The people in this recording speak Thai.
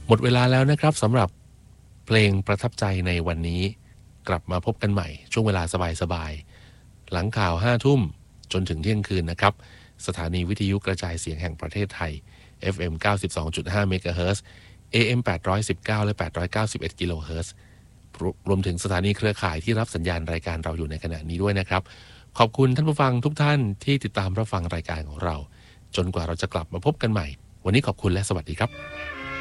หมดเวลาแล้วนะครับสำหรับเพลงประทับใจในวันนี้กลับมาพบกันใหม่ช่วงเวลาสบายๆหลังข่าว5 ทุ่มจนถึงเที่ยงคืนนะครับสถานีวิทยุกระจายเสียงแห่งประเทศไทย FM 92.5 เมกะเฮิรตซ์ AM 819 และ 891 กิโลเฮิรตซ์รวมถึงสถานีเครือข่ายที่รับสัญญาณรายการเราอยู่ในขณะนี้ด้วยนะครับขอบคุณท่านผู้ฟังทุกท่านที่ติดตามรับฟังรายการของเราจนกว่าเราจะกลับมาพบกันใหม่วันนี้ขอบคุณและสวัสดีครับ